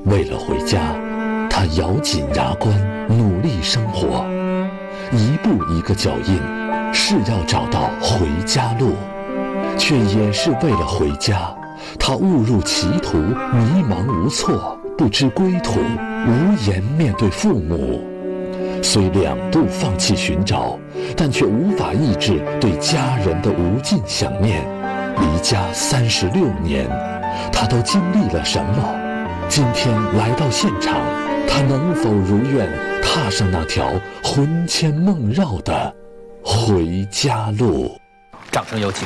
为了回家，他咬紧牙关，努力生活，一步一个脚印，是要找到回家路，却也是为了回家，他误入歧途，迷茫无措，不知归途，无颜面对父母。虽2度放弃寻找，但却无法抑制对家人的无尽想念。离家36年，他都经历了什么？今天来到现场，他能否如愿踏上那条魂牵梦绕的回家路？ 掌声有请。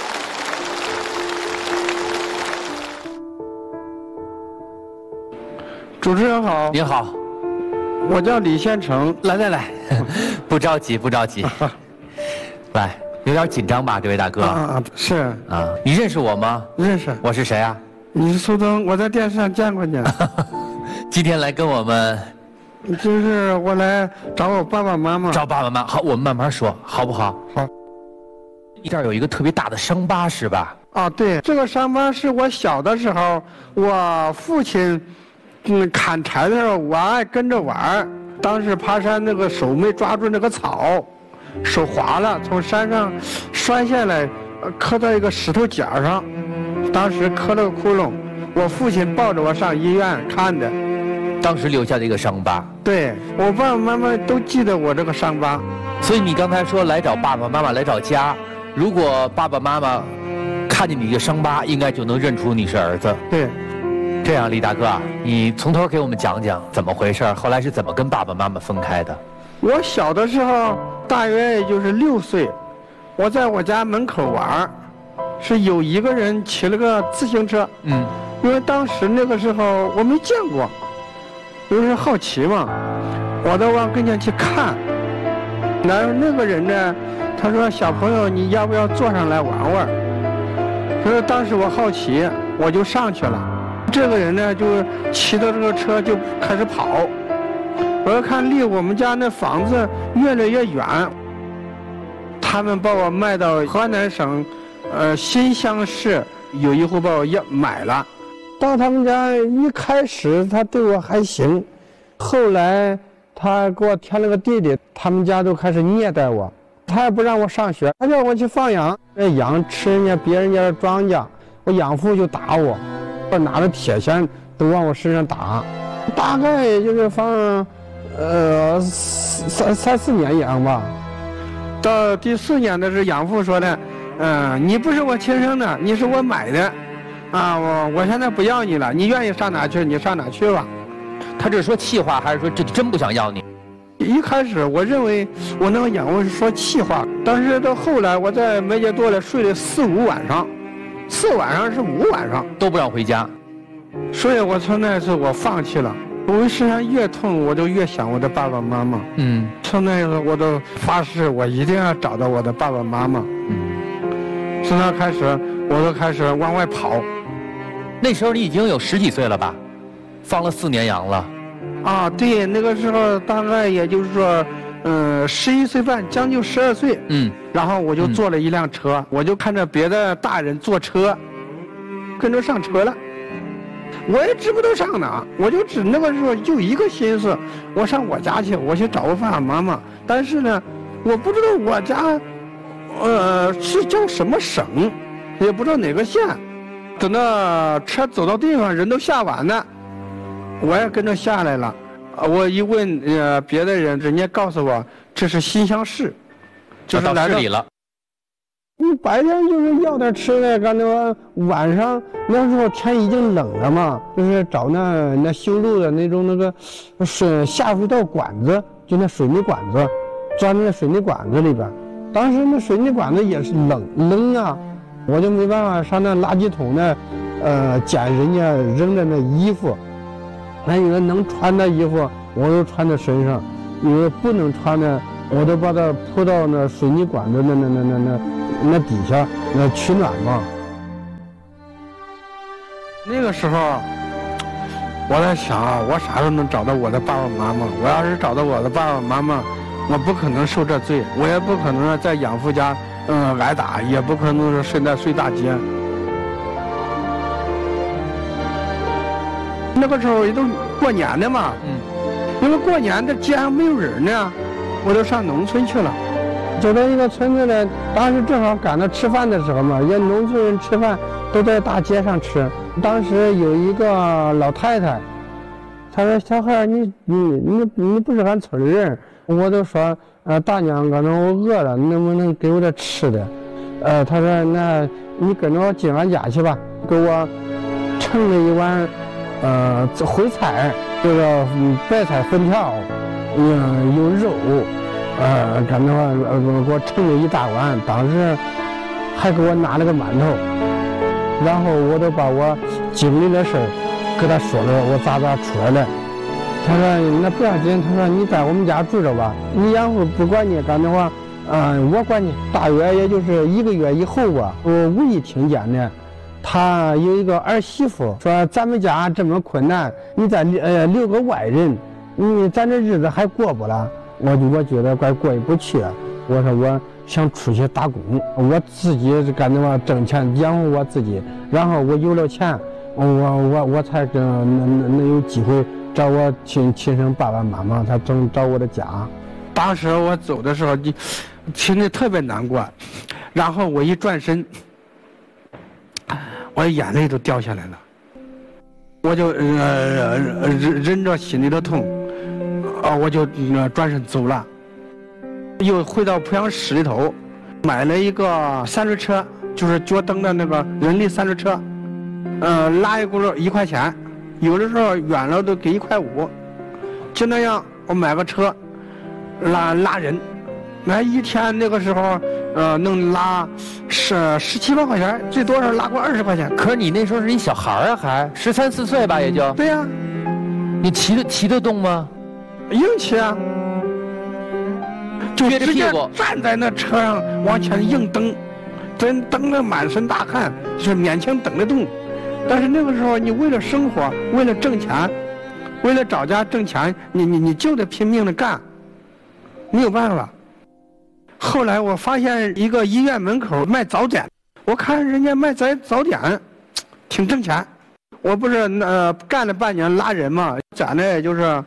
主持人好， 您好， 我叫李先成。 来，不着急，不着急。来，有点紧张吧，这位大哥？ 是啊，你认识我吗？ 认识。 我是谁啊？ 你是苏东，我在电视上见过你。 今天来跟我们， 就是我来找我爸爸妈妈。 找爸爸妈妈，好，我们慢慢说，好不好？ 好。 你这儿有一个特别大的伤疤是吧？ 啊，对，这个伤疤是我小的时候，我父亲，砍柴的时候，我爱跟着玩。当时爬山那个手没抓住那个草，手滑了，从山上摔下来，磕到一个石头角上。当时磕了个窟窿，我父亲抱着我上医院看的， 当时留下的一个伤疤。 对，我爸爸妈妈都记得我这个伤疤。 所以你刚才说来找爸爸妈妈，来找家，如果爸爸妈妈看见你的伤疤，应该就能认出你是儿子。 对， 这样，李大哥，你从头给我们讲讲怎么回事，后来是怎么跟爸爸妈妈分开的？ 我小的时候大约也就是6岁，我在我家门口玩。是有一个人骑了个自行车，因为当时那个时候我没见过，就是好奇嘛，我都往跟前去看。然后那个人呢，他说：“小朋友，你要不要坐上来玩玩？”所以当时我好奇，我就上去了。这个人呢，就骑着这个车就开始跑，我看离我们家那房子越来越远，他们把我卖到河南省。新乡市有一户把我买了，到他们家一开始他对我还行，后来他给我添了个弟弟，他们家都开始虐待我，他也不让我上学，他叫我去放羊，羊吃人家别人家的庄稼，我养父就打我，拿着铁锨都往我身上打，大概也就是放3-4年养吧，到第4年的是养父说的。你不是我亲生的，你是我买的，我现在不要你了，你愿意上哪去你上哪去吧。 他这是说气话，还是说这真不想要你？ 一开始我认为我那个养父是说气话，但是到后来我在梅家垛里睡了4-5晚上，4晚上是5晚上都不让回家， 所以我从那次我放弃了。我身上越痛，我就越想我的爸爸妈妈。从那个我都发誓，我一定要找到我的爸爸妈妈。从那开始，我都开始往外跑。 那时候你已经有10几岁了吧？放了4年羊了。 对，那个时候大概也就是说，11岁半，将近12岁。然后我就坐了一辆车，我就看着别的大人坐车，跟着上车了。我也知不道上哪，我就只那个时候就一个心思，我上我家去，我去找我爸爸妈妈。但是呢，我不知道我家。是叫什么省，也不知道哪个县。等到车走到地方，人都下完了，我也跟着下来了。我一问别的人，人家告诉我这是新乡市， 就是到市里了。 你白天就是要点吃的，干那晚上那时候天已经冷了嘛，就是找那修路的那种那个下水道管子，就那水泥管子，钻在那水泥管子里边。当时那水泥管子也是冷啊，我就没办法上那垃圾桶那，捡人家扔的那衣服，那有的能穿的衣服我都穿在身上，有的不能穿的我都把它铺到那水泥管子那底下那取暖嘛。那个时候我在想我啥时候能找到我的爸爸妈妈？我要是找到我的爸爸妈妈，我不可能受这罪，我也不可能在养父家挨打，也不可能是睡大街。 那个时候也都过年的嘛，因为过年的街上没有人呢，我都上农村去了。走到一个村子呢，当时正好赶到吃饭的时候嘛，人农村人吃饭都在大街上吃。当时有一个老太太，她说：“小孩，你不是俺村的人。”我都说：“大娘，可能我饿了，能不能给我点吃的？”她说：“那你跟着我进俺家去吧，给我盛了一碗烩菜，这个白菜粉条，有肉。”干的话，给我盛了一大碗，当时还给我拿了个馒头，然后我都把我经历的事儿给他说了，我咋出来的。他说那不要紧，他说你在我们家住着吧，你养父不管你，干的话，我管你。大约也就是1个月以后吧，我无意听见的，他有一个儿媳妇说咱们家这么困难，你再留个外人，咱这日子还过不了。我觉得快过意不去了，我说我想出去打工，我自己干的话挣钱养活我自己，然后我有了钱，我才能有机会找我亲生爸爸妈妈，他找我的家。当时我走的时候就心里特别难过，然后我一转身，我眼泪都掉下来了，我就忍着心里的痛。我就转身走了，又回到濮阳市里头，买了一个三轮车，就是脚蹬的那个人力三轮车，拉一轱辘1块钱，有的时候远了都给1块5，就那样我买个车，拉人，那一天那个时候，能拉17、18块钱，最多是拉过20块钱。 可是你那时候是一小孩啊，还13、14岁吧，也就。 对呀， 你骑得动吗？ 硬气啊，就直接站在那车上往前硬蹬，真蹬得满身大汗，就是勉强蹬得动。但是那个时候你为了生活，为了挣钱，为了找家挣钱，你就得拼命的干，没有办法。后来我发现一个医院门口卖早点，我看人家卖早点挺挣钱。我不是干了半年拉人嘛，攒的也就是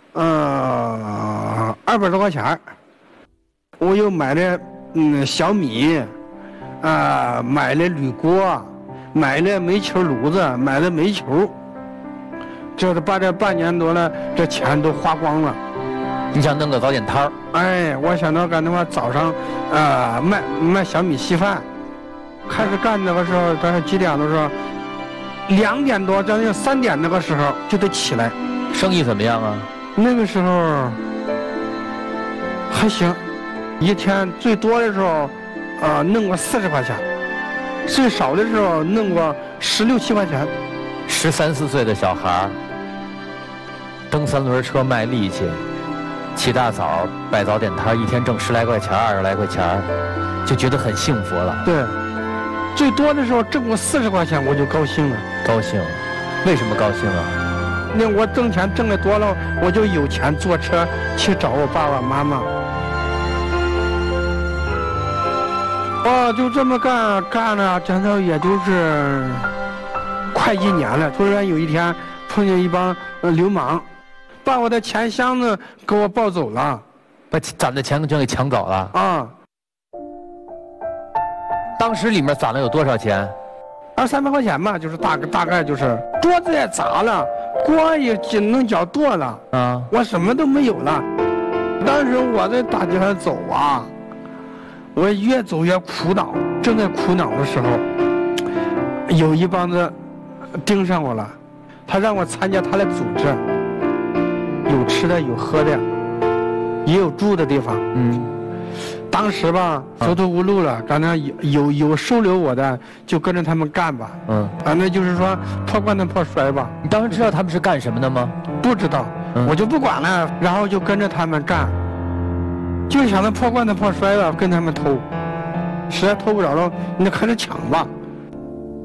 200多块钱，我又买了小米，买了铝锅，买了煤球炉子，买了煤球，就是把这半年多了，这钱都花光了。 你想弄个早点摊儿？ 哎，我想到干的话，早上卖小米稀饭，开始干那个时候，咱是几点的时候？2点多，将近3点那个时候就得起来。 生意怎么样啊？ 那个时候还行，一天最多的时候，弄过40块钱，最少的时候弄过16、17块钱。 13、14岁的小孩蹬3轮车卖力气，起大早摆早点摊，一天挣10来块钱、20来块钱，就觉得很幸福了。 对，最多的时候挣过40块钱，我就高兴了。 高兴？为什么高兴啊？ 那我挣钱挣得多了，我就有钱坐车去找我爸爸妈妈。就这么干了，讲到也就是快1年了。突然有一天碰见一帮流氓，把我的钱箱子给我抱走了， 把攒的钱全给抢走了啊！当时里面攒了有多少钱 ？200、300块钱吧，就是大概就是桌子也砸了，锅也弄脚剁了啊！我什么都没有了。当时我在大街上走啊，我越走越苦恼。正在苦恼的时候，有一帮子盯上我了，他让我参加他的组织，有吃的有喝的，也有住的地方。当时吧，走投无路了，刚才有收留我的，就跟着他们干吧。那就是说破罐子破摔吧。 你当时知道他们是干什么的吗？ 不知道，我就不管了，然后就跟着他们干，就想着破罐子破摔了，跟他们偷，实在偷不着了，那开始抢吧。